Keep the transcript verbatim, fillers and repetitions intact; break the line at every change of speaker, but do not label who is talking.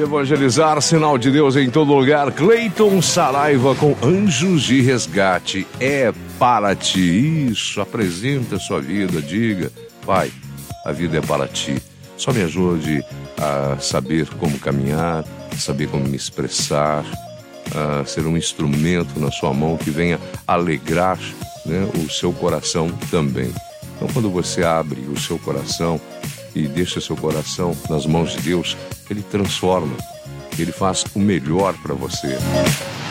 evangelizar, sinal de Deus em todo lugar. Cleiton Saraiva com Anjos de Resgate. É para ti. Isso, apresenta a sua vida, diga: Pai, a vida é para ti. Só me ajude a saber como caminhar, saber como me expressar, a ser um instrumento na sua mão que venha alegrar, né, o seu coração também. Então, quando você abre o seu coração e deixa seu coração nas mãos de Deus, Ele transforma, Ele faz o melhor para você.